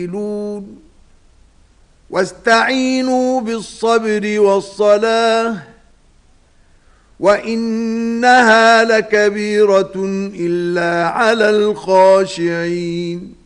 واستعينوا بالصبر والصلاة وإنها لكبيرة إلا على الخاشعين